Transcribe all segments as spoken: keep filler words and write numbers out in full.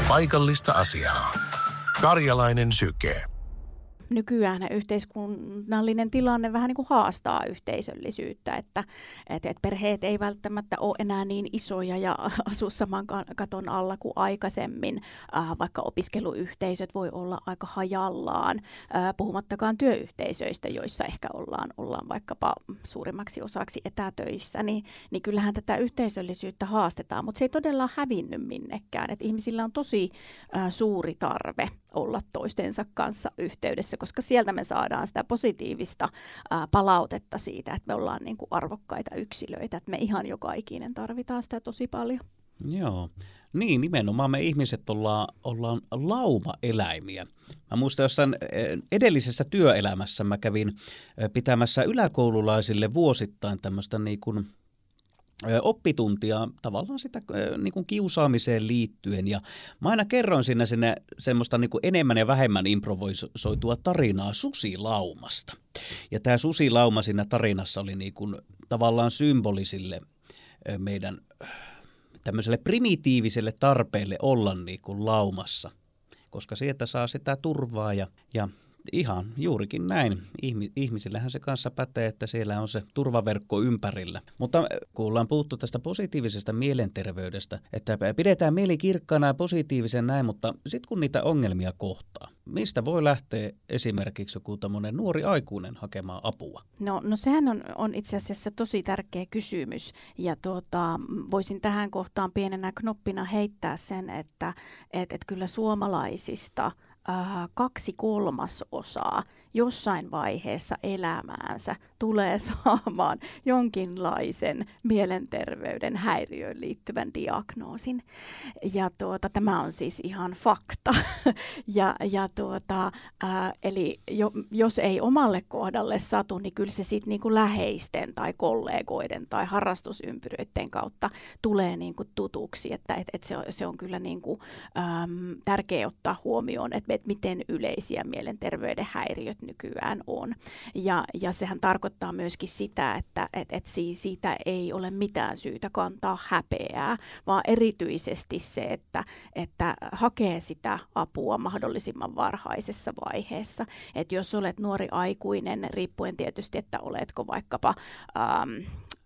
Paikallista asiaa. Karjalainen syke. Nykyään yhteiskunnallinen tilanne vähän niin kuin haastaa yhteisöllisyyttä, että, että, että perheet ei välttämättä ole enää niin isoja ja asu saman katon alla kuin aikaisemmin, äh, vaikka opiskeluyhteisöt voi olla aika hajallaan, äh, puhumattakaan työyhteisöistä, joissa ehkä ollaan, ollaan vaikkapa suurimmaksi osaksi etätöissä, niin, niin kyllähän tätä yhteisöllisyyttä haastetaan, mutta se ei todella hävinnyt minnekään, että ihmisillä on tosi äh, suuri tarve olla toistensa kanssa yhteydessä, koska sieltä me saadaan sitä positiivista ää, palautetta siitä, että me ollaan niin kuin arvokkaita yksilöitä, että me ihan joka ikinen tarvitaan sitä tosi paljon. Joo, niin nimenomaan me ihmiset ollaan, ollaan laumaeläimiä. Mä muistan jossain edellisessä työelämässä mä kävin pitämässä yläkoululaisille vuosittain tämmöistä niin kuin oppituntia tavallaan sitä niin kuin kiusaamiseen liittyen, ja mä aina kerroin siinä sinne semmoista niin kuin enemmän ja vähemmän improvisoitua tarinaa susilaumasta. Ja tämä susilauma siinä tarinassa oli niin kuin tavallaan symbolisille meidän tämmöiselle primitiiviselle tarpeelle olla niin kuin laumassa, koska sieltä saa sitä turvaa ja, ja ihan juurikin näin. Ihmisillähän se kanssa pätee, että siellä on se turvaverkko ympärillä. Mutta kun ollaan puhuttu tästä positiivisesta mielenterveydestä, että pidetään mieli kirkkaana ja positiivisen näin, mutta sitten kun niitä ongelmia kohtaa, mistä voi lähteä esimerkiksi joku tämmöinen nuori aikuinen hakemaan apua? No, no sehän on, on itse asiassa tosi tärkeä kysymys, ja tuota, voisin tähän kohtaan pienenä knoppina heittää sen, että et, et kyllä suomalaisista kaksi kolmasosaa jossain vaiheessa elämäänsä tulee saamaan jonkinlaisen mielenterveyden häiriöön liittyvän diagnoosin. Ja tuota, tämä on siis ihan fakta. ja, ja tuota, ää, eli jo, jos ei omalle kohdalle satu, niin kyllä se sitten niinku läheisten tai kollegoiden tai harrastusympyröiden kautta tulee niinku tutuksi. Että et, et se, on, se on kyllä niinku, äm, tärkeää ottaa huomioon, että että miten yleisiä mielenterveyden häiriöt nykyään on. Ja, ja sehän tarkoittaa myöskin sitä, että et, et siitä ei ole mitään syytä kantaa häpeää, vaan erityisesti se, että, että hakee sitä apua mahdollisimman varhaisessa vaiheessa. Että jos olet nuori aikuinen, riippuen tietysti, että oletko vaikkapa Ähm,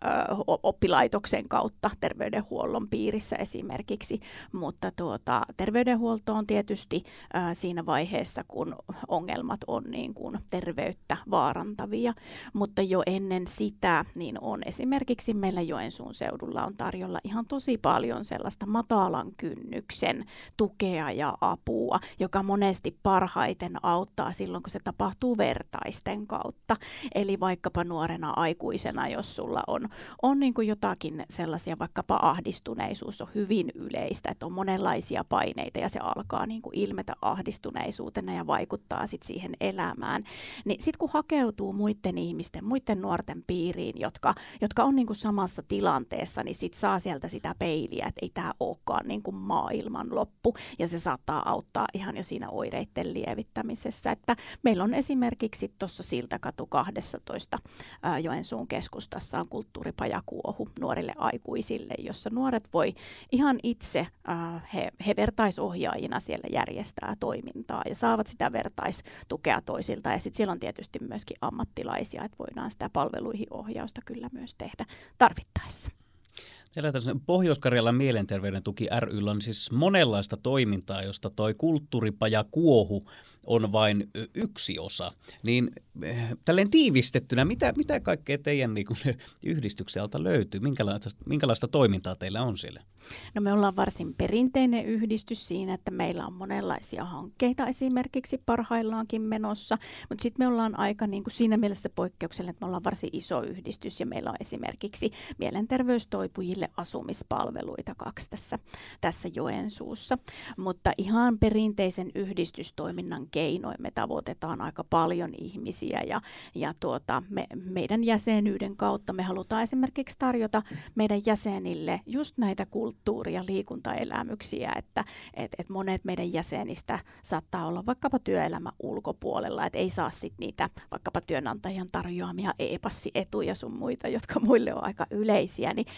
oppilaitoksen kautta terveydenhuollon piirissä esimerkiksi, mutta tuota, terveydenhuolto on tietysti ää, siinä vaiheessa, kun ongelmat on niin kuin terveyttä vaarantavia, mutta jo ennen sitä niin on esimerkiksi meillä Joensuun seudulla on tarjolla ihan tosi paljon sellaista matalan kynnyksen tukea ja apua, joka monesti parhaiten auttaa silloin, kun se tapahtuu vertaisten kautta. Eli vaikkapa nuorena aikuisena, jos sulla on On niin kuin jotakin sellaisia, vaikkapa ahdistuneisuus on hyvin yleistä, että on monenlaisia paineita ja se alkaa niin kuin ilmetä ahdistuneisuutena ja vaikuttaa sit siihen elämään. Niin sitten kun hakeutuu muiden ihmisten, muiden nuorten piiriin, jotka, jotka on niin kuin samassa tilanteessa, niin sitten saa sieltä sitä peiliä, että ei tämä olekaan niin kuin maailman loppu, ja se saattaa auttaa ihan jo siinä oireiden lievittämisessä. Että meillä on esimerkiksi tuossa Siltakatu kaksitoista ää, Joensuun keskustassa on kulttuuripajakuohu nuorille aikuisille, jossa nuoret voi ihan itse, äh, he, he vertaisohjaajina siellä järjestää toimintaa ja saavat sitä vertaistukea toisilta. Ja sitten siellä on tietysti myöskin ammattilaisia, että voidaan sitä palveluihin ohjausta kyllä myös tehdä tarvittaessa. Teillä Pohjois-Karjalan mielenterveyden tuki ry:llä on siis monenlaista toimintaa, josta toi kulttuuripajakuohu on vain yksi osa. Niin tälleen tiivistettynä, mitä, mitä kaikkea teidän niin kuin, yhdistykseltä löytyy? Minkälaista, minkälaista toimintaa teillä on siellä? No me ollaan varsin perinteinen yhdistys siinä, että meillä on monenlaisia hankkeita esimerkiksi parhaillaankin menossa, mutta sitten me ollaan aika niin kuin siinä mielessä poikkeuksellinen, että me ollaan varsin iso yhdistys ja meillä on esimerkiksi mielenterveystoipujille asumispalveluita kaksi tässä, tässä Joensuussa, mutta ihan perinteisen yhdistystoiminnan keinoin me tavoitetaan aika paljon ihmisiä ja, ja tuota, me, meidän jäsenyyden kautta me halutaan esimerkiksi tarjota meidän jäsenille just näitä kulttuuri- ja liikuntaelämyksiä, että et, et monet meidän jäsenistä saattaa olla vaikkapa työelämän ulkopuolella, että ei saa sit niitä vaikkapa työnantajan tarjoamia e-passietuja sun muita, jotka muille on aika yleisiä, niin meiltä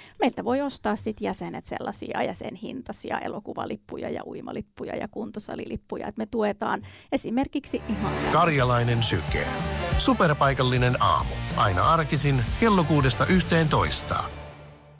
voi ostaa sitten jäsenet sellaisia jäsenhintaisia elokuvalippuja ja uimalippuja ja kuntosalilippuja, että me tuetaan esimerkiksi ihan... Karjalainen syke. Superpaikallinen aamu. Aina arkisin kello kuudesta yhteentoista.